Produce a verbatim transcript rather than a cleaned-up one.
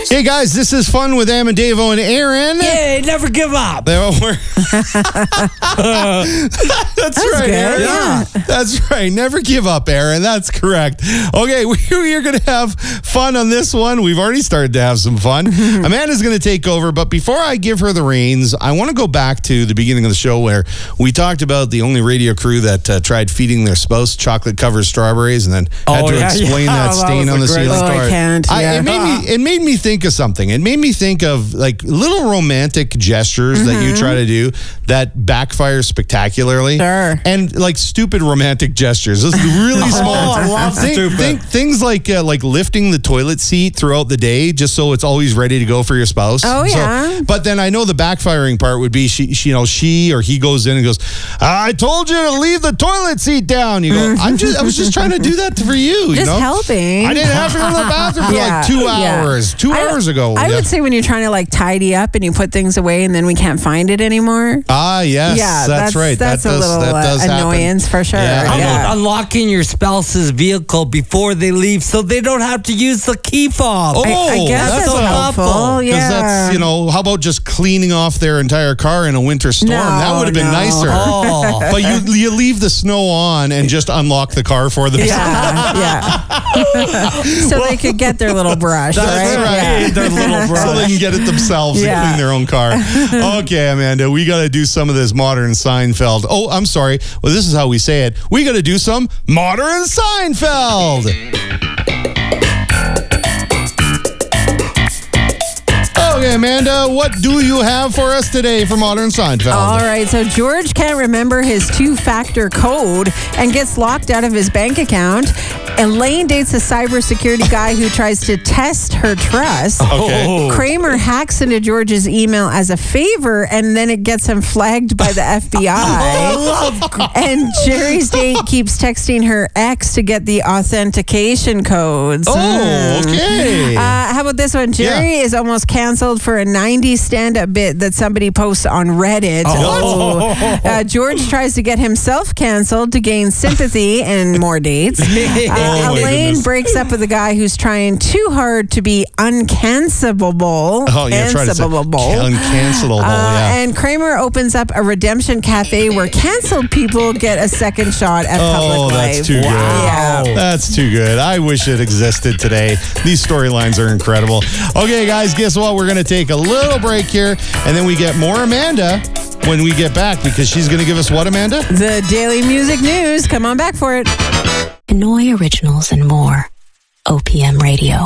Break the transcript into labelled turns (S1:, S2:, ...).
S1: Hey guys, this is Fun with Amadavo and Aaron.
S2: Yay, never give up.
S1: That's, That's right,
S3: good,
S1: Aaron.
S3: yeah.
S1: That's right. Never give up, Aaron. That's correct. Okay, we, we are going to have fun on this one. We've already started to have some fun. Amanda's going to take over, but before I give her the reins, I want to go back to the beginning of the show where we talked about the only radio crew that uh, tried feeding their spouse chocolate-covered strawberries and then had
S2: Oh,
S1: to
S2: yeah,
S1: explain
S2: yeah.
S1: that
S2: That
S1: stain
S2: was
S1: on
S2: a
S1: the
S2: great
S1: ceiling.
S3: Oh, I can't.
S1: I,
S3: yeah.
S1: it made me. It made me think of something. It made me think of like little romantic gestures that you try to do that backfire spectacularly.
S3: Sure.
S1: And like stupid romantic gestures. Those really small.
S2: I love
S1: Think-
S2: stupid.
S1: think- things like uh, like lifting the toilet seat throughout the day just so it's always ready to go for your spouse.
S3: Oh,
S1: So-
S3: yeah.
S1: but then I know the backfiring part would be she, she, you know, she or he goes in and goes, "I told you to leave the toilet seat down." You go, "I'm just, I was just trying to do that for you." you
S3: Just
S1: know?
S3: helping.
S1: I didn't have to go to the bathroom for
S3: Yeah,
S1: like two
S3: yeah.
S1: hours. Two
S3: I-
S1: hours ago.
S3: I
S1: Yeah.
S3: would say when you're trying to like tidy up and you put things away and then we can't find it anymore.
S1: Ah, yes.
S3: Yeah,
S1: that's,
S3: that's-
S1: right.
S3: that's
S1: that
S3: a
S1: does,
S3: little,
S1: that
S3: uh,
S1: does happen.
S3: annoyance for sure.
S1: Yeah,
S2: How
S1: I know.
S3: Yeah.
S2: about unlocking your spouse's vehicle before they leave so they don't have to use the key fob?
S1: Oh,
S3: I, I guess
S1: that's
S3: that's,
S1: a-
S3: helpful.
S2: helpful.
S3: Yeah.
S1: Because that's, you know, how about just cleaning off their entire car in a winter storm?
S3: No,
S1: that would have been
S3: no.
S1: nicer.
S2: Oh.
S1: But you you leave the snow on and just unlock the car for them.
S3: Yeah, yeah. So they could get their little brush,
S1: That's
S3: right?
S1: right.
S3: Yeah.
S2: Their little
S1: So
S2: brush.
S1: they can get it themselves
S3: Yeah.
S1: and clean their own car. Okay, Amanda, we got to do some of this modern Seinfeld. Oh, I'm sorry. Well, this is how we say it. We got to do some modern Seinfeld. Okay, Amanda, what do you have for us today for modern Seinfeld?
S3: All right, so George can't remember his two-factor code and gets locked out of his bank account. Elaine dates a cybersecurity guy who tries to test her trust.
S1: Okay.
S2: Oh.
S3: Kramer hacks into George's email as a favor, and then it gets him flagged by the F B I. And Jerry's date keeps texting her ex to get the authentication codes.
S1: Oh, okay.
S3: Uh, how about this one? Jerry
S1: Yeah.
S3: is almost canceled for a nineties stand-up bit that somebody posts on Reddit.
S2: Oh.
S3: Uh, George tries to get himself canceled to gain sympathy and more dates. Uh,
S1: Oh, my
S3: Elaine
S1: goodness.
S3: breaks up with a guy who's trying too hard to be uncancelable.
S1: Oh, yeah, try to say
S3: Cancelable.
S1: uncancelable,
S3: Uh,
S1: yeah.
S3: And Kramer opens up a redemption cafe where canceled people get a second shot at
S1: Oh,
S3: public
S1: that's
S3: life.
S1: too good.
S3: Yeah.
S1: That's too good. I wish it existed today. These storylines are incredible. Okay, guys, guess what? We're going to take a little break here, and then we get more Amanda when we get back because she's going to give us what, Amanda?
S3: The Daily Music News. Come on back for it.
S4: Hanoi Originals and more. O P M Radio.